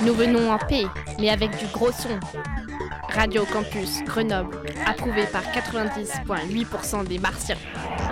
Nous venons en paix, mais avec du gros son. Radio Campus Grenoble, approuvé par 90,8% des Martiens.